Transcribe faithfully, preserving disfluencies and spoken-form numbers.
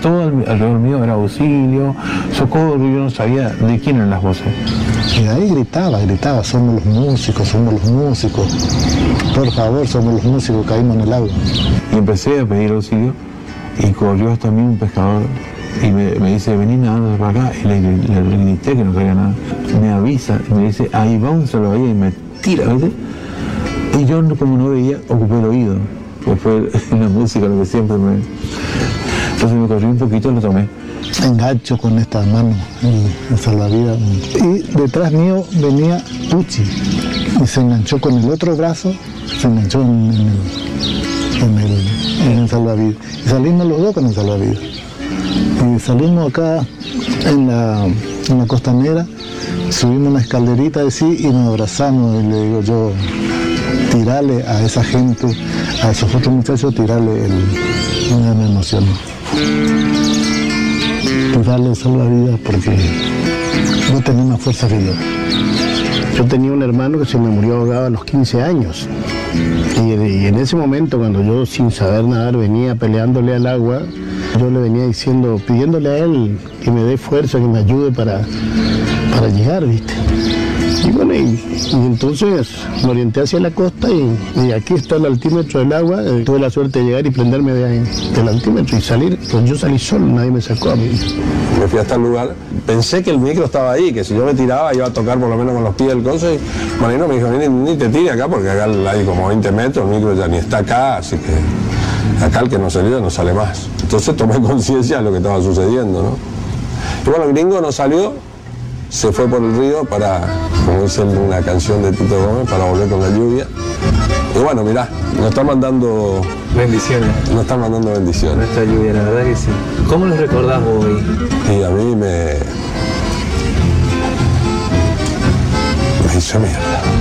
todo alrededor mío era auxilio, socorro, yo no sabía de quién eran las voces. Y ahí gritaba, gritaba, somos los músicos, somos los músicos, por favor, somos los músicos, caímos en el agua. Y empecé a pedir auxilio y corrió hasta mí un pescador y me, me dice, vení nadando para acá, y le, le, le grité que no sabía nada. Me avisa y me dice, ahí va un salvavidas, y me tira, ¿viste? Y yo, como no veía, ocupé el oído, que fue la música lo que siempre me... Entonces me corrí un poquito y lo tomé. Engancho con esta mano el, el salvavidas. Y detrás mío venía Puchi y se enganchó con el otro brazo, se enganchó en, en, el, en, el, en el salvavidas. Y salimos los dos con el salvavidas. Y salimos acá en la, en la costanera, subimos una escalerita así y nos abrazamos y le digo yo, tirarle a esa gente, a esos otros muchachos, tirarle el... Una me emocionó. Tirarle el salvavidas porque no tenía más fuerza que yo. Yo tenía un hermano que se me murió ahogado a los quince años. Y, y en ese momento, cuando yo sin saber nadar venía peleándole al agua, yo le venía diciendo, pidiéndole a él que me dé fuerza, que me ayude para, para llegar, ¿viste? Y bueno, y, y entonces me orienté hacia la costa y, y aquí está el altímetro del agua. Eh, tuve la suerte de llegar y prenderme de ahí, del altímetro y salir. Pues yo salí solo, nadie me sacó a mí. Me fui hasta el lugar, pensé que el micro estaba ahí, que si yo me tiraba iba a tocar por lo menos con los pies del coso. Y Marino me dijo, ni, ni te tire acá porque acá hay como veinte metros, el micro ya ni está acá, así que acá el que no salió no sale más. Entonces tomé conciencia de lo que estaba sucediendo, ¿no? Y bueno, el gringo no salió, se fue por el río para, como dice una canción de Tito Gómez, para volver con la lluvia. Y bueno, mirá, nos está mandando... Bendiciones. Nos está mandando bendiciones. Nuestra lluvia, la verdad que sí. ¿Cómo los recordás hoy? Y a mí me... me hizo mierda.